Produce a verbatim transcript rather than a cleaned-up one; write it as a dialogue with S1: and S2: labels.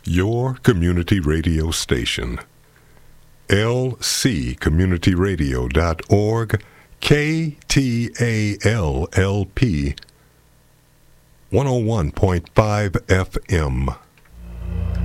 S1: your community radio station. L C community radio dot org, K T A L L P, one oh one point five F M.